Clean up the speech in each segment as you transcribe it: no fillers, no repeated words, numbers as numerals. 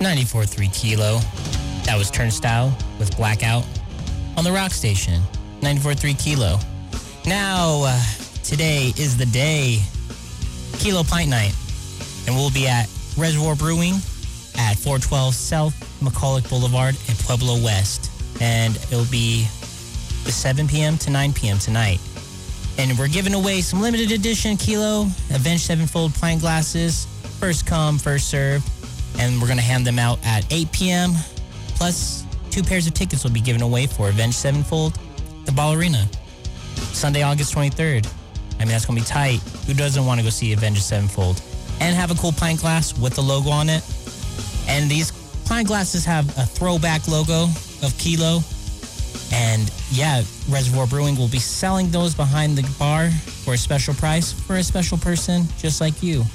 94.3 Kilo. That was Turnstile with Blackout on the Rock Station. 94.3 Kilo. Now, today is the day, Kilo Pint Night. And we'll be at Reservoir Brewing at 412 South McCulloch Boulevard in Pueblo West. And it'll be the 7 p.m. to 9 p.m. tonight. And we're giving away some limited edition Kilo Avenged Sevenfold pint glasses. First come, first serve. And we're going to hand them out at 8 p.m. Plus, 2 pairs of tickets will be given away for Avenged Sevenfold, the Ball Arena. Sunday, August 23rd. I mean, that's going to be tight. Who doesn't want to go see Avenged Sevenfold? And have a cool pint glass with the logo on it. And these pint glasses have a throwback logo of Kilo. And yeah, Reservoir Brewing will be selling those behind the bar for a special price for a special person just like you.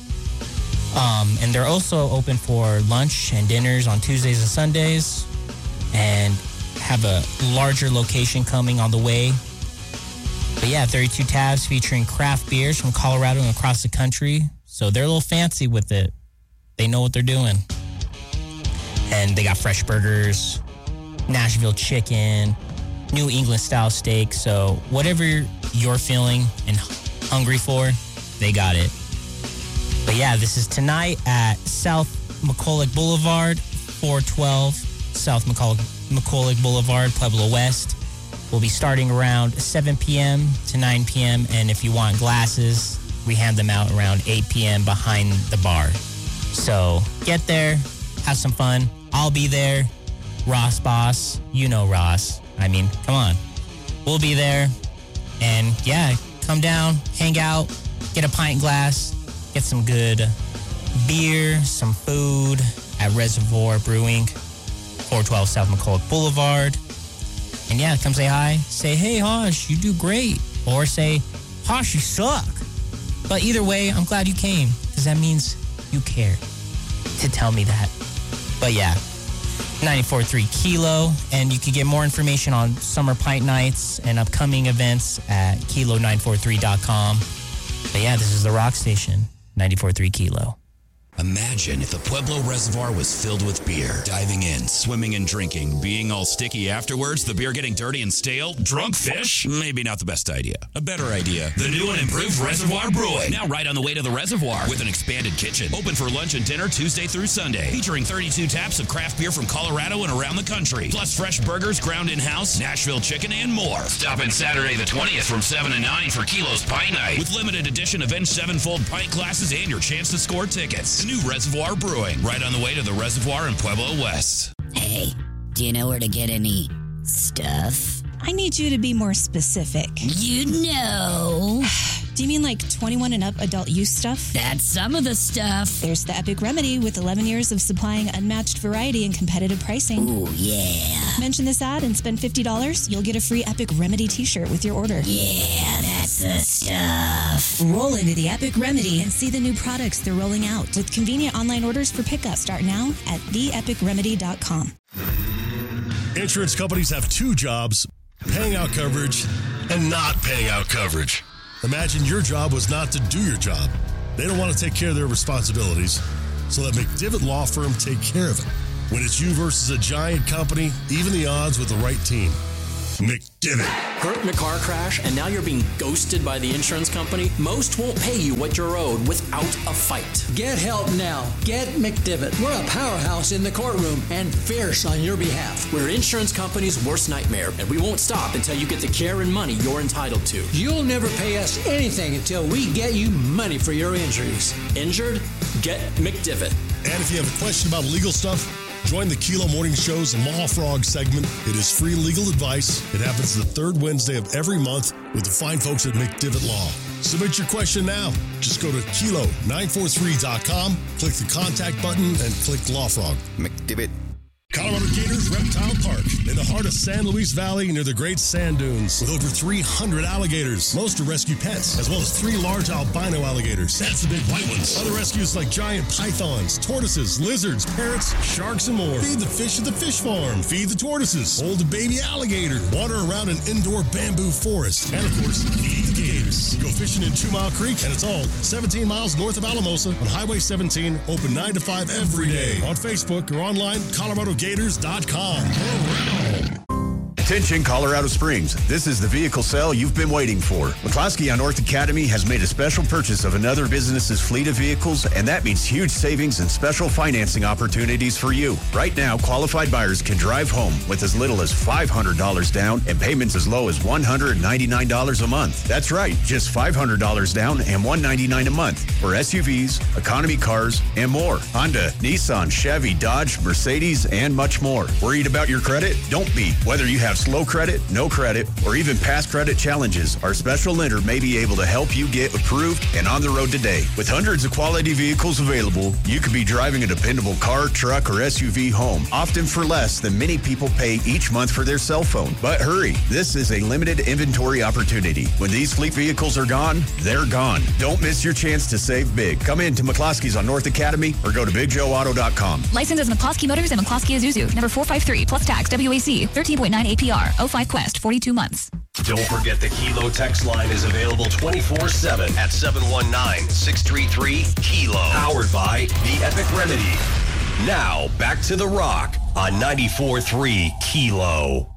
And they're also open for lunch and dinners on Tuesdays and Sundays, and have a larger location coming on the way. But yeah, 32 tabs featuring craft beers from Colorado and across the country. So they're a little fancy with it. They know what they're doing. And they got fresh burgers, Nashville chicken, New England style steak. So whatever you're feeling and hungry for, they got it. But yeah, this is tonight at South McCulloch Boulevard, 412 South McCulloch Boulevard, Pueblo West. We'll be starting around 7 p.m. to 9 p.m. And if you want glasses, we hand them out around 8 p.m. behind the bar. So get there, have some fun. I'll be there. Ross Boss, you know Ross. I mean, come on. We'll be there. And yeah, come down, hang out, get a pint glass, get some good beer, some food at Reservoir Brewing, 412 South McCulloch Boulevard. And yeah, come say hi. Say, hey, Hosh, you do great. Or say, Hosh, you suck. But either way, I'm glad you came, because that means you care to tell me that. But yeah, 94.3 Kilo. And you can get more information on summer pint nights and upcoming events at kilo943.com. But yeah, this is the Rock Station. 94.3 Kilo. Imagine if the Pueblo Reservoir was filled with beer. Diving in, swimming and drinking, being all sticky afterwards, the beer getting dirty and stale, drunk fish? Maybe not the best idea. A better idea. The new and improved Reservoir Brewing. Now right on the way to the reservoir with an expanded kitchen. Open for lunch and dinner Tuesday through Sunday. Featuring 32 taps of craft beer from Colorado and around the country. Plus fresh burgers ground in-house, Nashville chicken, and more. Stop in Saturday the 20th from 7 to 9 for Kilo's Pint Night. With limited edition Avenged Sevenfold pint glasses and your chance to score tickets. New Reservoir Brewing, right on the way to the reservoir in Pueblo West. Hey, do you know where to get any stuff? I need you to be more specific. You know. Do you mean like 21 and up adult use stuff? That's some of the stuff. There's the Epic Remedy with 11 years of supplying unmatched variety and competitive pricing. Ooh, yeah. Mention this ad and spend $50. You'll get a free Epic Remedy t-shirt with your order. Yeah, that's the stuff. Roll into the Epic Remedy and see the new products they're rolling out with convenient online orders for pickup. Start now at theepicremedy.com. Insurance companies have two jobs: paying out coverage and not paying out coverage. Imagine your job was not to do your job. They don't want to take care of their responsibilities, so let McDivitt Law Firm take care of it. When it's you versus a giant company, even the odds with the right team. McDivitt. Hurt in a car crash and now you're being ghosted by the insurance company? Most won't pay you what you're owed without a fight. Get help now. Get McDivitt. We're a powerhouse in the courtroom and fierce on your behalf. We're insurance company's worst nightmare, and we won't stop until you get the care and money you're entitled to. You'll never pay us anything until we get you money for your injuries. Injured? Get McDivitt. And if you have a question about legal stuff, join the Kilo Morning Show's Law Frog segment. It is free legal advice. It happens the third Wednesday of every month with the fine folks at McDivitt Law. Submit your question now. Just go to kilo943.com, click the contact button, and click Law Frog. McDivitt. Colorado Gators Reptile Park in the heart of San Luis Valley near the Great Sand Dunes with over 300 alligators. Most are rescue pets, as well as 3 large albino alligators. That's the big white ones. Other rescues like giant pythons, tortoises, lizards, parrots, sharks, and more. Feed the fish at the fish farm. Feed the tortoises. Hold a baby alligator. Water around an indoor bamboo forest. And of course, feed the gators. Gators. Go fishing in 2 Mile Creek, and it's all 17 miles north of Alamosa on Highway 17, open 9 to 5 every day. On Facebook or online, ColoradoGators.com. Attention Colorado Springs. This is the vehicle sale you've been waiting for. McCloskey on North Academy has made a special purchase of another business's fleet of vehicles, and that means huge savings and special financing opportunities for you. Right now, qualified buyers can drive home with as little as $500 down and payments as low as $199 a month. That's right, just $500 down and $199 a month for SUVs, economy cars, and more. Honda, Nissan, Chevy, Dodge, Mercedes, and much more. Worried about your credit? Don't be. Whether you have slow credit, no credit, or even past credit challenges, our special lender may be able to help you get approved and on the road today. With hundreds of quality vehicles available, you could be driving a dependable car, truck, or SUV home, often for less than many people pay each month for their cell phone. But hurry, this is a limited inventory opportunity. When these fleet vehicles are gone, they're gone. Don't miss your chance to save big. Come in to McCloskey's on North Academy or go to BigJoeAuto.com. Licensed as McCloskey Motors and McCloskey Isuzu. Number 453 plus tax WAC 13.9 APR. 05 Quest 42 months. Don't forget the Kilo text line is available 24/7 at 719-633-KILO. Powered by The Epic Remedy. Now back to The Rock on 94.3 Kilo.